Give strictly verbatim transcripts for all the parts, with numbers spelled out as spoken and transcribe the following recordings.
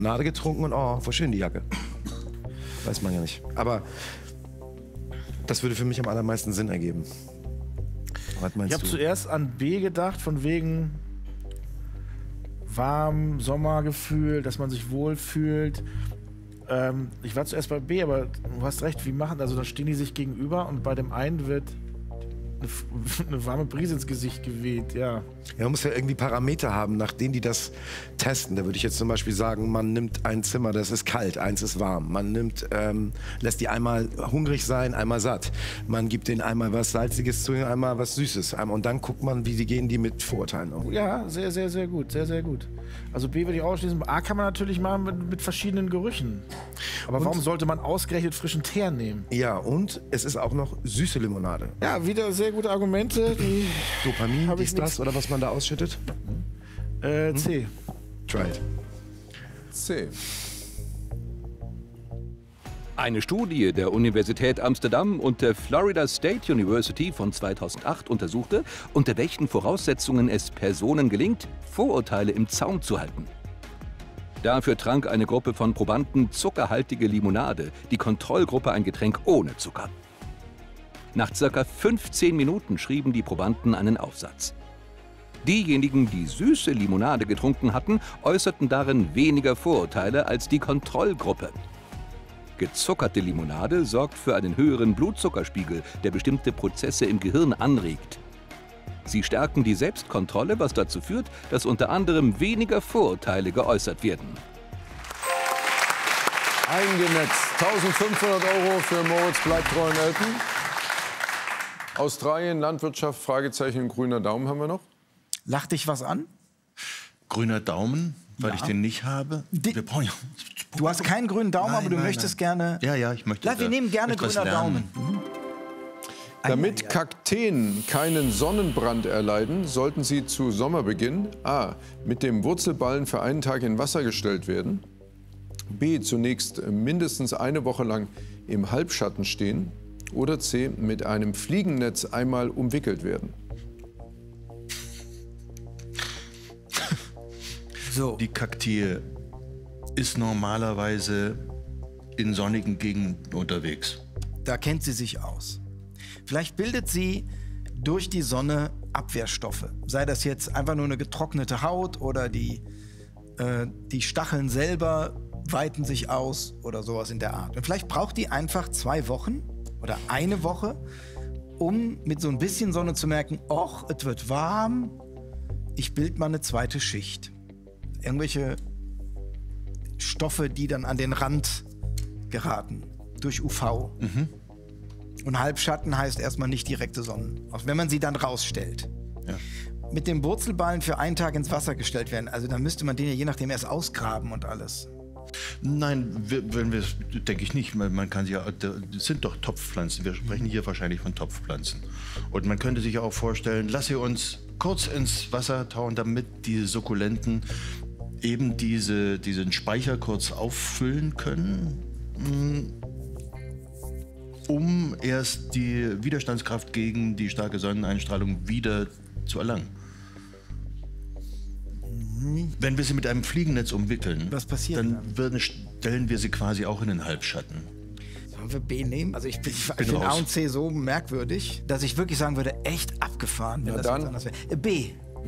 Limonade getrunken und oh, voll schön die Jacke. Weiß man ja nicht. Aber das würde für mich am allermeisten Sinn ergeben. Was meinst Ich habe du? zuerst an B gedacht, von wegen warm, Sommergefühl, dass man sich wohlfühlt. Ähm, ich war zuerst bei B, aber du hast recht, wie machen, also da stehen die sich gegenüber und bei dem einen wird eine, eine warme Brise ins Gesicht geweht, ja. Ja, man muss ja irgendwie Parameter haben, nach denen die das testen. Da würde ich jetzt zum Beispiel sagen, man nimmt ein Zimmer, das ist kalt, eins ist warm. Man nimmt, ähm, lässt die einmal hungrig sein, einmal satt. Man gibt denen einmal was Salziges zu, einmal was Süßes. Und dann guckt man, wie die gehen die mit Vorurteilen um. Ja, sehr, sehr, sehr gut, sehr, sehr gut. Also B würde ich ausschließen. A kann man natürlich machen mit, mit verschiedenen Gerüchen. Aber Und? warum sollte man ausgerechnet frischen Teer nehmen? Ja, und es ist auch noch süße Limonade. Ja, wieder sehr gute Argumente. Die Dopamin, Hab ich dies, das nix. oder was man da ausschüttet? äh, C. Try it. C. Eine Studie der Universität Amsterdam und der Florida State University von zweitausendacht untersuchte, unter welchen Voraussetzungen es Personen gelingt, Vorurteile im Zaum zu halten. Dafür trank eine Gruppe von Probanden zuckerhaltige Limonade, die Kontrollgruppe ein Getränk ohne Zucker. Nach circa fünfzehn Minuten schrieben die Probanden einen Aufsatz. Diejenigen, die süße Limonade getrunken hatten, äußerten darin weniger Vorurteile als die Kontrollgruppe. Gezuckerte Limonade sorgt für einen höheren Blutzuckerspiegel, der bestimmte Prozesse im Gehirn anregt. Sie stärken die Selbstkontrolle, was dazu führt, dass unter anderem weniger Vorurteile geäußert werden. Eingenetzt. eintausendfünfhundert Euro für Moritz bleibt treuen Eltern. Australien, Landwirtschaft, Fragezeichen, grüner Daumen haben wir noch. Lach dich was an? Grüner Daumen, weil Ja. ich den nicht habe. Die- Wir brauchen ja Du hast keinen grünen Daumen, Nein, aber du nein, möchtest nein. gerne... Ja, ja, ich möchte. Lass, wir da- nehmen gerne möchte was grüner lernen. Daumen. Damit Kakteen keinen Sonnenbrand erleiden, sollten sie zu Sommerbeginn a. mit dem Wurzelballen für einen Tag in Wasser gestellt werden, b. zunächst mindestens eine Woche lang im Halbschatten stehen oder c. mit einem Fliegennetz einmal umwickelt werden. So, Die Kakteen ist normalerweise in sonnigen Gegenden unterwegs. da kennt sie sich aus. Vielleicht bildet sie durch die Sonne Abwehrstoffe. Sei das jetzt einfach nur eine getrocknete Haut oder die, äh, die Stacheln selber weiten sich aus oder sowas in der Art. Und vielleicht braucht die einfach zwei Wochen oder eine Woche, um mit so ein bisschen Sonne zu merken, och, es wird warm, ich bild mal eine zweite Schicht. Irgendwelche Stoffe, die dann an den Rand geraten durch U V. Mhm. Und Halbschatten heißt erstmal nicht direkte Sonne, auch wenn man sie dann rausstellt. Ja. Mit dem Wurzelballen für einen Tag ins Wasser gestellt werden, also dann müsste man den ja je nachdem erst ausgraben und alles. Nein, wir- wenn wir es, denke ich nicht. Man man kann sie ja, das sind doch Topfpflanzen. Wir sprechen hier wahrscheinlich von Topfpflanzen. Und man könnte sich ja auch vorstellen, lass sie uns kurz ins Wasser tauchen, damit die Sukkulenten eben diese, diesen Speicher kurz auffüllen können, mm, um erst die Widerstandskraft gegen die starke Sonneneinstrahlung wieder zu erlangen. Wenn wir sie mit einem Fliegennetz umwickeln, Was passiert dann dann? würden, stellen wir sie quasi auch in den Halbschatten. Sollen wir B nehmen? Also ich, bin- ich bin finde A raus. und C so merkwürdig, dass ich wirklich sagen würde, echt abgefahren, wenn Na das dann. jetzt anders wäre. Äh, B.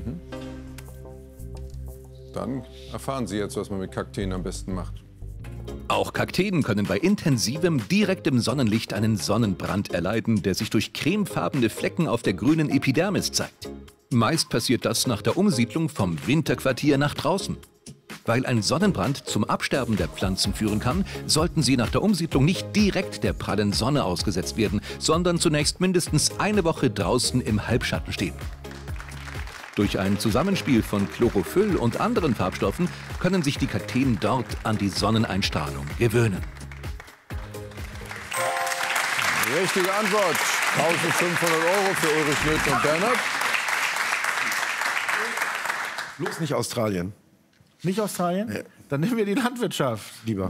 Dann erfahren Sie jetzt, was man mit Kakteen am besten macht. Auch Kakteen können bei intensivem, direktem Sonnenlicht einen Sonnenbrand erleiden, der sich durch cremefarbene Flecken auf der grünen Epidermis zeigt. Meist passiert das nach der Umsiedlung vom Winterquartier nach draußen. Weil ein Sonnenbrand zum Absterben der Pflanzen führen kann, sollten sie nach der Umsiedlung nicht direkt der prallen Sonne ausgesetzt werden, sondern zunächst mindestens eine Woche draußen im Halbschatten stehen. Durch ein Zusammenspiel von Chlorophyll und anderen Farbstoffen können sich die Kakteen dort an die Sonneneinstrahlung gewöhnen. Richtige Antwort. eintausendfünfhundert Euro für Ulrich Nöthen und Bernhard. Bloß nicht Australien, Nicht Australien? Ja. Dann nehmen wir die Landwirtschaft. lieber.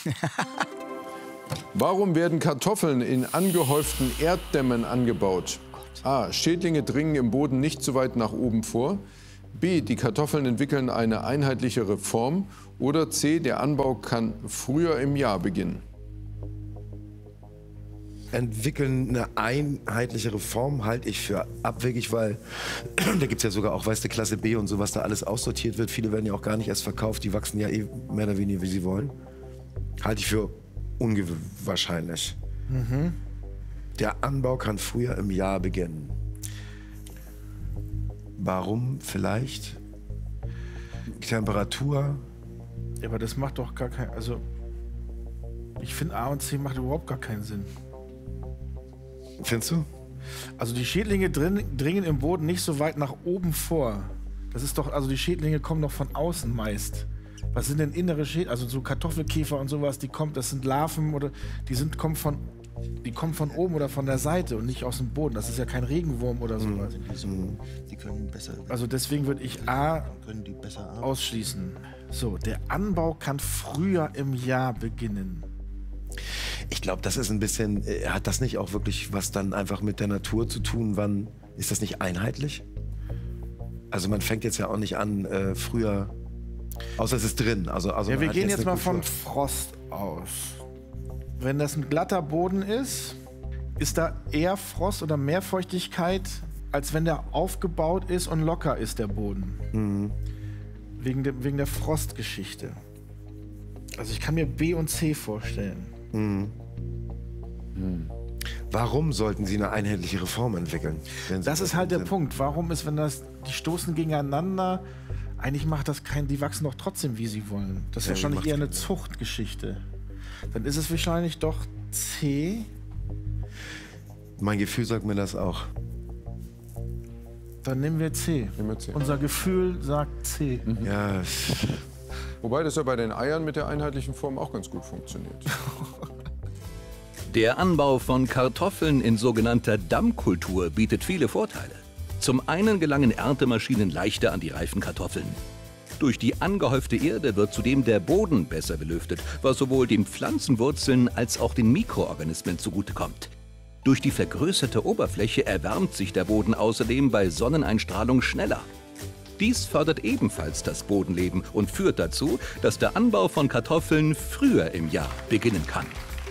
Warum werden Kartoffeln in angehäuften Erddämmen angebaut? A. Schädlinge dringen im Boden nicht so weit nach oben vor. B, die Kartoffeln entwickeln eine einheitlichere Form. Oder C, der Anbau kann früher im Jahr beginnen. Entwickeln eine einheitlichere Form halte ich für abwegig, weil da gibt es ja sogar auch, weißt du, Klasse B und so, was da alles aussortiert wird. Viele werden ja auch gar nicht erst verkauft, die wachsen ja eh mehr oder weniger, wie sie wollen. Halte ich für unwahrscheinlich. Mhm. Der Anbau kann früher im Jahr beginnen. Warum vielleicht? Temperatur? Ja, aber das macht doch gar keinen... Also, ich finde A und C macht überhaupt gar keinen Sinn. Findest du? Also die Schädlinge drin, dringen im Boden nicht so weit nach oben vor. Das ist doch, also die Schädlinge kommen doch von außen meist. Was sind denn innere Schädlinge? Also so Kartoffelkäfer und sowas, die kommen, das sind Larven oder die sind kommen von, die kommen von oben oder von der Seite und nicht aus dem Boden. Das ist ja kein Regenwurm oder sowas. Mhm. Die können besser. Also deswegen würde ich A können die besser arbeiten. ausschließen. So, der Anbau kann früher im Jahr beginnen. Ich glaube, das ist ein bisschen, äh, hat das nicht auch wirklich was dann einfach mit der Natur zu tun? Wann ist das nicht einheitlich? Also man fängt jetzt ja auch nicht an, äh, früher, außer es ist drin. Also, also ja, man wir hat gehen jetzt, eine mal von Kultur. Frost aus. Wenn das ein glatter Boden ist, ist da eher Frost oder mehr Feuchtigkeit, als wenn der aufgebaut ist und locker ist, der Boden. Mhm. Wegen, de, wegen der Frostgeschichte. Also ich kann mir B und C vorstellen. Mhm. Mhm. Warum sollten sie eine einheitlichere Form entwickeln? Wenn sie Das ist halt der sind? Punkt. Warum ist, wenn das, die stoßen gegeneinander, eigentlich macht das kein, die wachsen doch trotzdem, wie sie wollen. Das ist Ja, wahrscheinlich macht's eher eine keinen Sinn. Zuchtgeschichte. Dann ist es wahrscheinlich doch C. Mein Gefühl sagt mir das auch. Dann nehmen wir C. Nehmen wir C. Unser Gefühl sagt C. Ja, Wobei das ja bei den Eiern mit der einheitlichen Form auch ganz gut funktioniert. Der Anbau von Kartoffeln in sogenannter Dammkultur bietet viele Vorteile. Zum einen gelangen Erntemaschinen leichter an die reifen Kartoffeln. Durch die angehäufte Erde wird zudem der Boden besser belüftet, was sowohl den Pflanzenwurzeln als auch den Mikroorganismen zugutekommt. Durch die vergrößerte Oberfläche erwärmt sich der Boden außerdem bei Sonneneinstrahlung schneller. Dies fördert ebenfalls das Bodenleben und führt dazu, dass der Anbau von Kartoffeln früher im Jahr beginnen kann.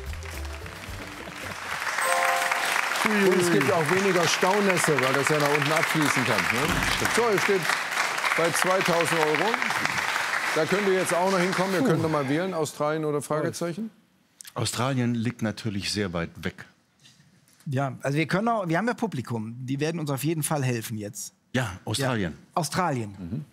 Und es gibt auch weniger Staunässe, weil das ja nach unten abfließen kann. Ne? So, ihr steht bei zweitausend Euro. Da könnt ihr jetzt auch noch hinkommen. Ihr könnt noch mal wählen, Australien oder Fragezeichen. Australien liegt natürlich sehr weit weg. Ja, also wir können auch, wir haben ja Publikum, die werden uns auf jeden Fall helfen jetzt. Ja, Australien. Ja. Australien. Mhm.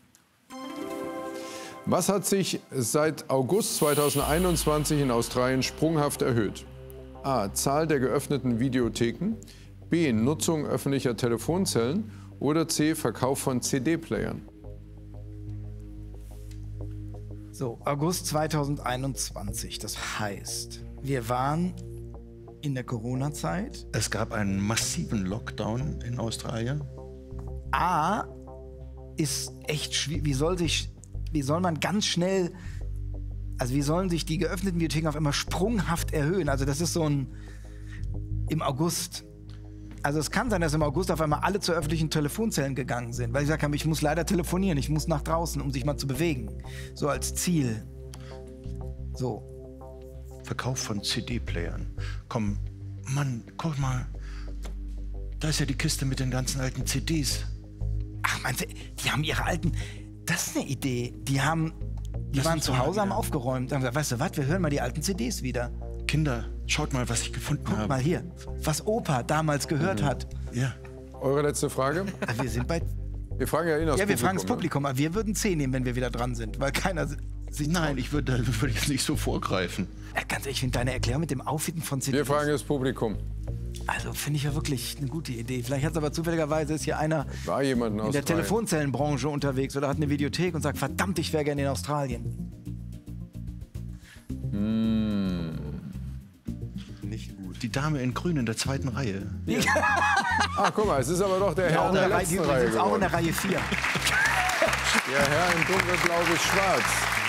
Was hat sich seit August zweitausendeinundzwanzig in Australien sprunghaft erhöht? A. Zahl der geöffneten Videotheken. B. Nutzung öffentlicher Telefonzellen. Oder C. Verkauf von C D-Playern. So, August zweitausendeinundzwanzig. Das heißt, wir waren in der Corona-Zeit. Es gab einen massiven Lockdown in Australien. A ist echt schwierig. Wie soll sich, wie soll man ganz schnell, also wie sollen sich die geöffneten Videotheken auf einmal sprunghaft erhöhen? Also das ist so ein, im August. Also es kann sein, dass im August auf einmal alle zu öffentlichen Telefonzellen gegangen sind, weil sie gesagt haben, ich muss leider telefonieren, ich muss nach draußen, um sich mal zu bewegen. So als Ziel. So. Verkauf von C D-Playern. Komm, Mann, guck mal. Da ist ja die Kiste mit den ganzen alten C Ds. Ach, meinst du, die haben ihre alten... Das ist eine Idee. Die haben... Die Lass waren uns zu doch mal Hause, haben wieder- aufgeräumt. Haben gesagt, weißt du was, wir hören mal die alten C Ds wieder. Kinder, schaut mal, was ich gefunden Guck habe. mal hier, was Opa damals gehört hat. Ja. Eure letzte Frage? Ah, wir sind bei... Wir fragen ja eh noch das Ja, wir fragen das ne? Publikum, aber wir würden C nehmen, wenn wir wieder dran sind, weil keiner sich... Nein, ich würde würd jetzt nicht so vorgreifen. Ja, ganz ehrlich, ich finde deine Erklärung mit dem Auffinden von C Ds... Wir fragen das Publikum. Also finde ich ja wirklich eine gute Idee. Vielleicht hat es aber zufälligerweise ist hier einer War jemand in in der Australien? Telefonzellenbranche unterwegs oder hat eine Videothek und sagt, verdammt, ich wäre gerne in Australien. Nicht gut. Die Dame in Grün in der zweiten Reihe. Ah, guck mal, es ist aber doch der Herr Auch in in der der Reihe, die letzten Reihe übrigens auch in geworden. der Reihe vier. Der Herr in dunkelblau bis schwarz.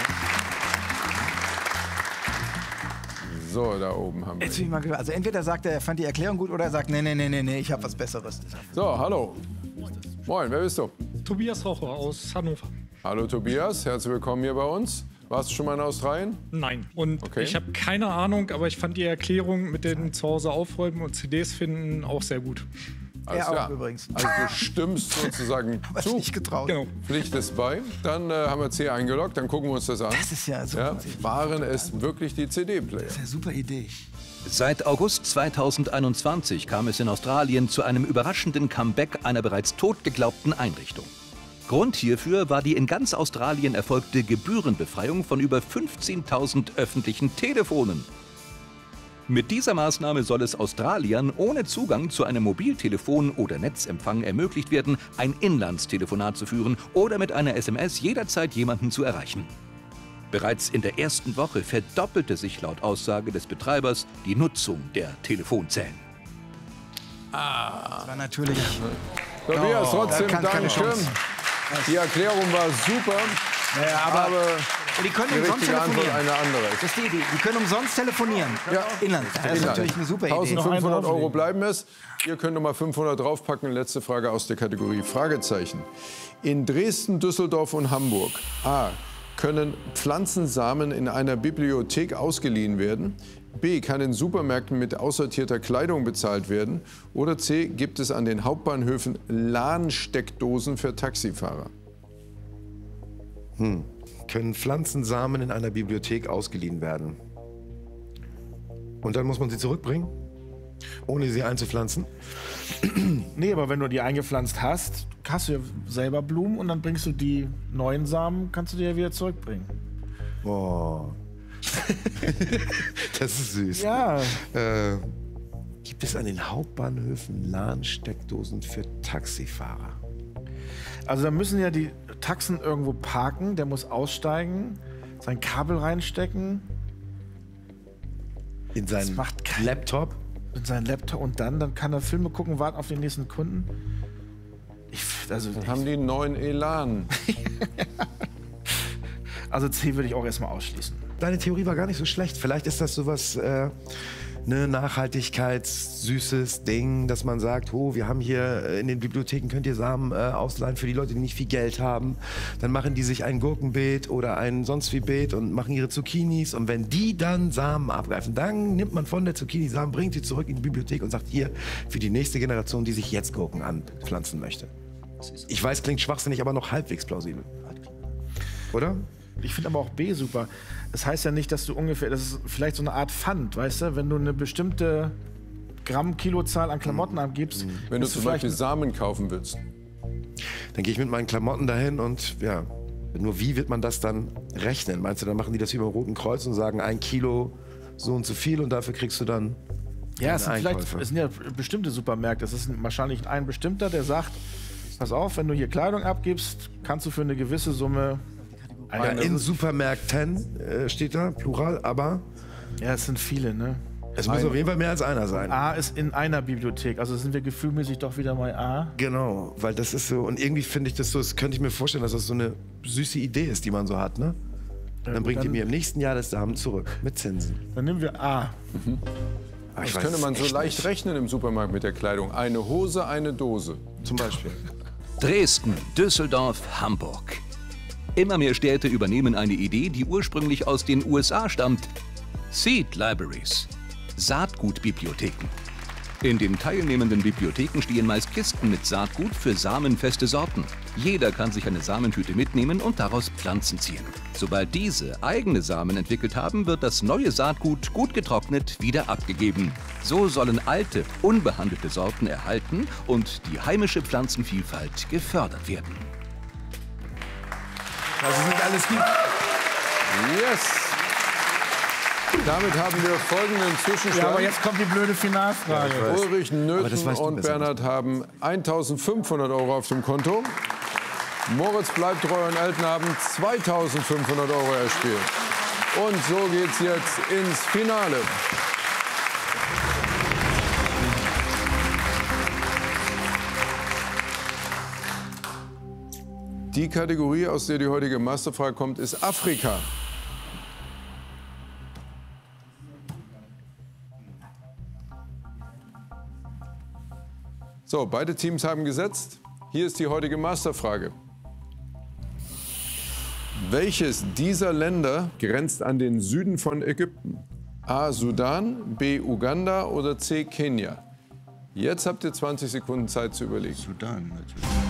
So, da oben haben wir Jetzt bin ich mal gespannt. Also entweder sagt er, er fand die Erklärung gut oder er sagt, nee, nee, nee, nee, nee, ich habe was Besseres. So, hallo. Moin, wer bist du? Tobias Raucher aus Hannover. Hallo Tobias, herzlich willkommen hier bei uns. Warst du schon mal in Australien? Nein. Und Okay. ich habe keine Ahnung, aber ich fand die Erklärung mit den zu Hause aufräumen und C Ds finden auch sehr gut. Alles Er auch klar. übrigens. Also du stimmst sozusagen Was zu, nicht getraut. Genau. pflichtest bei. Dann äh, haben wir C eingeloggt, dann gucken wir uns das an. Das ist ja so. Ja, waren es wirklich die C D-Player? Das ist eine super Idee. Seit August zweitausendeinundzwanzig kam es in Australien zu einem überraschenden Comeback einer bereits tot geglaubten Einrichtung. Grund hierfür war die in ganz Australien erfolgte Gebührenbefreiung von über fünfzehntausend öffentlichen Telefonen. Mit dieser Maßnahme soll es Australiern ohne Zugang zu einem Mobiltelefon oder Netzempfang ermöglicht werden, ein Inlandstelefonat zu führen oder mit einer S M S jederzeit jemanden zu erreichen. Bereits in der ersten Woche verdoppelte sich laut Aussage des Betreibers die Nutzung der Telefonzellen. Das war natürlich. Tobias, Oh, trotzdem da kann keine danke. Chance. Die Erklärung war super, Ja, aber, aber die können die umsonst richtige Antwort telefonieren. eine andere. Das ist die Idee. Die können umsonst telefonieren. Ja. Inland. Das ist natürlich eine super Idee. eintausendfünfhundert Euro bleiben es. Ihr könnt noch mal fünfhundert draufpacken. Letzte Frage aus der Kategorie Fragezeichen. In Dresden, Düsseldorf und Hamburg A. können Pflanzensamen in einer Bibliothek ausgeliehen werden. B. kann in Supermärkten mit aussortierter Kleidung bezahlt werden. Oder C. gibt es an den Hauptbahnhöfen LAN-Steckdosen für Taxifahrer. Können Pflanzensamen in einer Bibliothek ausgeliehen werden? Und dann muss man sie zurückbringen, ohne sie einzupflanzen? Nee, aber wenn du die eingepflanzt hast, hast du ja selber Blumen und dann bringst du die neuen Samen, kannst du die ja wieder zurückbringen. Boah. Das ist süß. Ja, Äh, gibt es an den Hauptbahnhöfen LAN-Steckdosen für Taxifahrer? also da müssen ja die Taxen irgendwo parken, der muss aussteigen, sein Kabel reinstecken In seinen macht kein- Laptop? in seinen Laptop und dann, dann kann er Filme gucken, warten auf den nächsten Kunden. Ich, also, Dann haben die einen neuen Elan. also C würde ich auch erstmal ausschließen. Deine Theorie war gar nicht so schlecht. Vielleicht ist das sowas, äh, ne Nachhaltigkeitssüßes Ding, dass man sagt, oh, wir haben hier äh, in den Bibliotheken könnt ihr Samen äh, ausleihen für die Leute, die nicht viel Geld haben. Dann machen die sich ein Gurkenbeet oder ein sonst wie Beet und machen ihre Zucchinis. Und wenn die dann Samen abgreifen, dann nimmt man von der Zucchini Samen, bringt sie zurück in die Bibliothek und sagt, hier, für die nächste Generation, die sich jetzt Gurken anpflanzen möchte. Ich weiß, klingt schwachsinnig, aber noch halbwegs plausibel. Oder? Ich finde aber auch B super. Das heißt ja nicht, dass du ungefähr, das ist vielleicht so eine Art Pfand, weißt du, wenn du eine bestimmte Gramm, Kilozahl an Klamotten abgibst. Wenn du bist zum vielleicht- Beispiel Samen kaufen willst. Dann gehe ich mit meinen Klamotten dahin und ja, nur wie wird man das dann rechnen? Meinst du, dann machen die das wie beim Roten Kreuz und sagen ein Kilo so und so viel und dafür kriegst du dann Ja, es sind, deine vielleicht, Einkäufe? es sind ja bestimmte Supermärkte. Es ist wahrscheinlich ein bestimmter, der sagt, pass auf, wenn du hier Kleidung abgibst, kannst du für eine gewisse Summe... Ja, in Supermärkten äh, steht da, Plural, aber Ja, es sind viele, ne? es muss auf jeden Fall mehr als einer sein. A ist in einer Bibliothek, also sind wir gefühlmäßig doch wieder mal A. Genau, weil das ist so, und irgendwie finde ich das so, das könnte ich mir vorstellen, dass das so eine süße Idee ist, die man so hat, ne? Dann bringt ihr mir im nächsten Jahr das Samen zurück, mit Zinsen. Dann nehmen wir A. Aber ich Das weiß könnte man es so echt leicht nicht. rechnen im Supermarkt mit der Kleidung. Eine Hose, eine Dose. Zum Beispiel. Dresden, Düsseldorf, Hamburg. Immer mehr Städte übernehmen eine Idee, die ursprünglich aus den U S A stammt. Seed Libraries, Saatgutbibliotheken. In den teilnehmenden Bibliotheken stehen meist Kisten mit Saatgut für samenfeste Sorten. Jeder kann sich eine Samentüte mitnehmen und daraus Pflanzen ziehen. Sobald diese eigene Samen entwickelt haben, wird das neue Saatgut gut getrocknet wieder abgegeben. So sollen alte, unbehandelte Sorten erhalten und die heimische Pflanzenvielfalt gefördert werden. Das ist nicht alles gibt. Yes! Damit haben wir folgenden Zwischenstand. Ja, aber jetzt kommt die blöde Finalfrage. Ulrich das Nöthen weißt du und besser. Bernhard haben eintausendfünfhundert Euro auf dem Konto. Moritz bleibt treu und Elton haben zweitausendfünfhundert Euro erspielt. Und so geht's jetzt ins Finale. Die Kategorie, aus der die heutige Masterfrage kommt, ist Afrika. So, beide Teams haben gesetzt. Hier ist die heutige Masterfrage. Welches dieser Länder grenzt an den Süden von Ägypten? A. Sudan, B. Uganda oder C. Kenia? Jetzt habt ihr zwanzig Sekunden Zeit zu überlegen. Sudan natürlich.